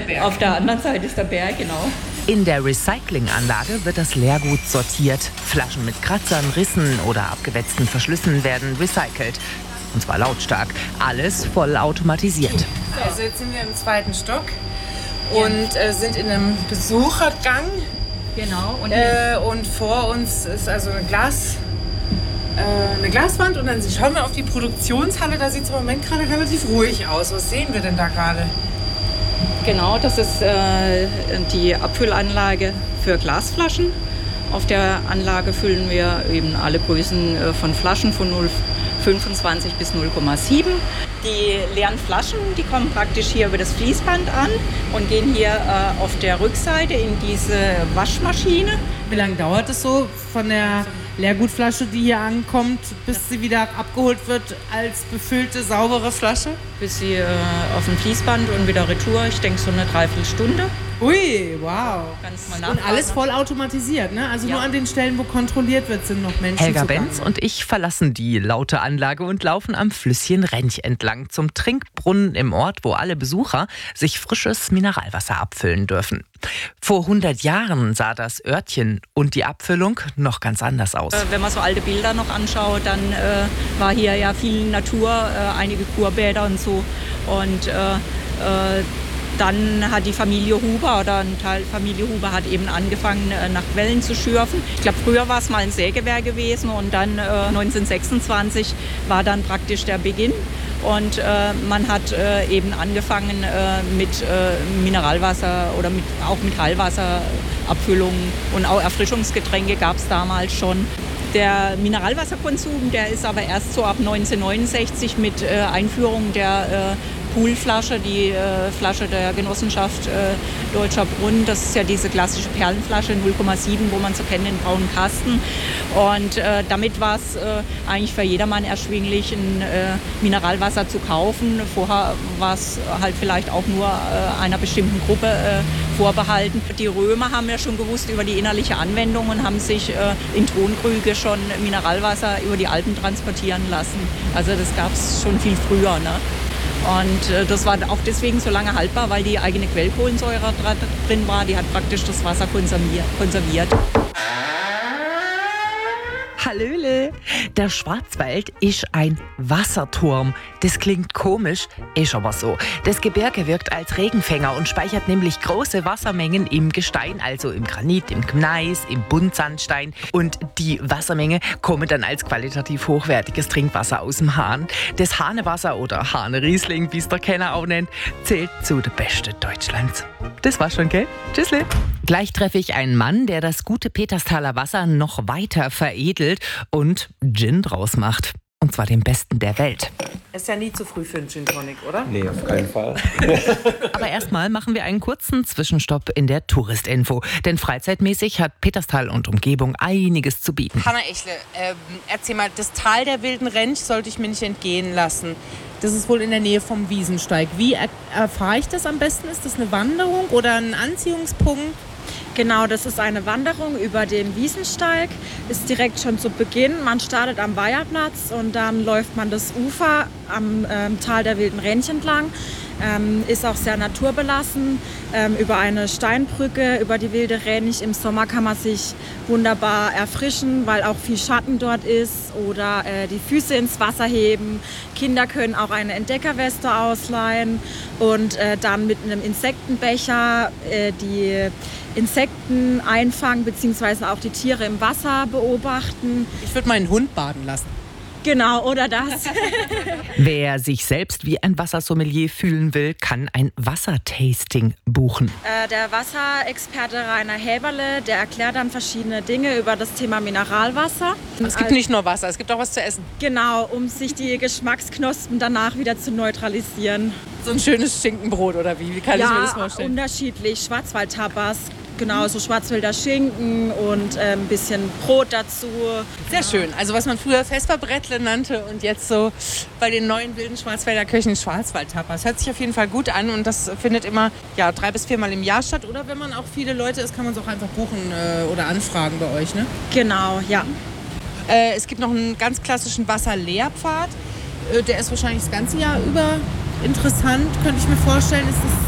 Berg. Auf der anderen Seite ist der Berg, genau. In der Recyclinganlage wird das Leergut sortiert. Flaschen mit Kratzern, Rissen oder abgewetzten Verschlüssen werden recycelt. Und zwar lautstark. Alles voll automatisiert. Also jetzt sind wir im 2. Stock und sind in einem Besuchergang. Genau. Und vor uns ist also eine Glaswand und dann schauen wir auf die Produktionshalle. Da sieht es im Moment gerade relativ ruhig aus. Was sehen wir denn da gerade? Genau, das ist die Abfüllanlage für Glasflaschen. Auf der Anlage füllen wir eben alle Größen von Flaschen von 0,25 bis 0,7. Die leeren Flaschen, die kommen praktisch hier über das Fließband an und gehen hier auf der Rückseite in diese Waschmaschine. Wie lange dauert es so von der Leergutflasche, die hier ankommt, bis sie wieder abgeholt wird als befüllte, saubere Flasche? Bis sie auf dem Fließband und wieder retour. Ich denke so eine Dreiviertelstunde. Ui, wow. Ganz mal und alles voll automatisiert, ne? Also nur an den Stellen, wo kontrolliert wird, sind noch Menschen Helga zugange. Benz und ich verlassen die laute Anlage und laufen am Flüsschen Rench entlang zum Trinkbrunnen im Ort, wo alle Besucher sich frisches Mineralwasser abfüllen dürfen. Vor 100 Jahren sah das Örtchen und die Abfüllung noch ganz anders aus. Wenn man so alte Bilder noch anschaut, dann war hier ja viel Natur, einige Kurbäder und so. Und dann hat die Familie Huber oder ein Teil Familie Huber hat eben angefangen, nach Quellen zu schürfen. Ich glaube, früher war es mal ein Sägewerk gewesen und dann 1926 war dann praktisch der Beginn. Und man hat eben angefangen mit Mineralwasser oder auch mit Heilwasserabfüllungen und auch Erfrischungsgetränke gab es damals schon. Der Mineralwasserkonsum, der ist aber erst so ab 1969 mit Einführung der Poolflasche, die Flasche der Genossenschaft Deutscher Brunnen. Das ist ja diese klassische Perlenflasche 0,7, wo man so kennt, den braunen Kasten. Und damit war es eigentlich für jedermann erschwinglich, ein Mineralwasser zu kaufen. Vorher war es halt vielleicht auch nur einer bestimmten Gruppe vorbehalten. Die Römer haben ja schon gewusst über die innerliche Anwendung und haben sich in Tonkrüge schon Mineralwasser über die Alpen transportieren lassen. Also das gab es schon viel früher, ne? Und das war auch deswegen so lange haltbar, weil die eigene Quellkohlensäure drin war. Die hat praktisch das Wasser konserviert. Hallöle! Der Schwarzwald ist ein Wasserturm. Das klingt komisch, ist aber so. Das Gebirge wirkt als Regenfänger und speichert nämlich große Wassermengen im Gestein, also im Granit, im Gneis, im Buntsandstein. Und die Wassermenge kommen dann als qualitativ hochwertiges Trinkwasser aus dem Hahn. Das Hahnewasser oder Hahn-Riesling, wie es der Kenner auch nennt, zählt zu der Beste Deutschlands. Das war's schon, gell? Tschüssle! Gleich treffe ich einen Mann, der das gute Peterstaler Wasser noch weiter veredelt und Gin draus macht. Und zwar den besten der Welt. Ist ja nie zu früh für einen Gin Tonic, oder? Nee, auf keinen Fall. Aber erstmal machen wir einen kurzen Zwischenstopp in der Touristinfo. Denn freizeitmäßig hat Peterstal und Umgebung einiges zu bieten. Hanna Echle, erzähl mal, das Tal der wilden Rench sollte ich mir nicht entgehen lassen. Das ist wohl in der Nähe vom Wiesensteig. Wie erfahre ich das am besten? Ist das eine Wanderung oder ein Anziehungspunkt? Genau, das ist eine Wanderung über den Wiesensteig, ist direkt schon zu Beginn. Man startet am Weiherplatz und dann läuft man das Ufer am Tal der wilden Rench entlang. Ist auch sehr naturbelassen, über eine Steinbrücke, über die wilde Rench. Im Sommer kann man sich wunderbar erfrischen, weil auch viel Schatten dort ist oder die Füße ins Wasser heben. Kinder können auch eine Entdeckerweste ausleihen und dann mit einem Insektenbecher die Insekten einfangen bzw. auch die Tiere im Wasser beobachten. Ich würde meinen Hund baden lassen. Genau, oder das. Wer sich selbst wie ein Wassersommelier fühlen will, kann ein Wassertasting buchen. Der Wasserexperte Rainer Häberle, der erklärt dann verschiedene Dinge über das Thema Mineralwasser. Es gibt nicht nur Wasser, es gibt auch was zu essen. Genau, um sich die Geschmacksknospen danach wieder zu neutralisieren. So ein schönes Schinkenbrot oder wie? Wie kann ich mir das vorstellen? Unterschiedlich. Schwarzwaldtapas. Genau, so Schwarzwälder Schinken und ein bisschen Brot dazu. Sehr schön. Also was man früher Vesperbrettle nannte und jetzt so bei den neuen wilden Schwarzwälder Köchen Schwarzwaldtapas. Hört sich auf jeden Fall gut an und das findet immer 3 bis 4 Mal im Jahr statt. Oder wenn man auch viele Leute ist, kann man es auch einfach buchen oder anfragen bei euch, ne? Genau, ja. Es gibt noch einen ganz klassischen Wasserlehrpfad. Der ist wahrscheinlich das ganze Jahr über interessant, könnte ich mir vorstellen. Ist das